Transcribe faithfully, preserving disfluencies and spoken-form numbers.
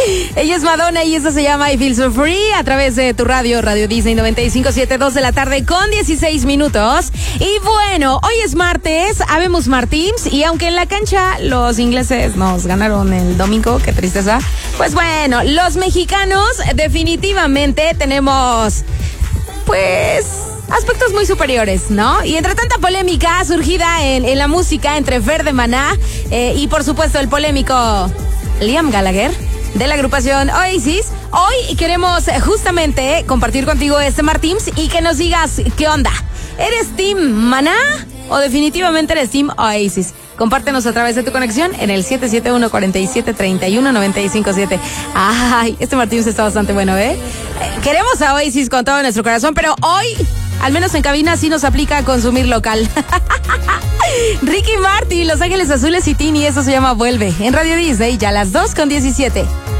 Ella es Madonna y eso se llama I Feel So Free a través de tu radio, Radio Disney noventa y cinco punto siete, dos de la tarde con dieciséis minutos. Y bueno, hoy es martes, habemos Martins y aunque en la cancha los ingleses nos ganaron el domingo, qué tristeza, pues bueno, los mexicanos definitivamente tenemos, pues, aspectos muy superiores, ¿no? Y entre tanta polémica surgida en, en la música entre Fer de Maná eh, y por supuesto el polémico Liam Gallagher de la agrupación Oasis, hoy queremos justamente compartir contigo este Martins y que nos digas qué onda. ¿Eres Team Maná o definitivamente eres Team Oasis? Compártenos a través de tu conexión en el siete siete uno, cuatro siete, tres uno, nueve cinco siete. Ay, este Martins está bastante bueno, ¿eh? Queremos a Oasis con todo nuestro corazón, pero hoy, al menos en cabina, sí nos aplica a consumir local. Ricky Martin, Los Ángeles Azules y Tini, eso se llama Vuelve. En Radio Disney, ya a las dos con diecisiete.